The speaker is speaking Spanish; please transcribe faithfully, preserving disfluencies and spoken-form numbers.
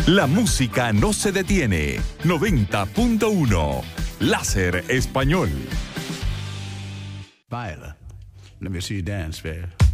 La música no se detiene. noventa punto uno. Láser Español. Baila. Let me see you dance, baby.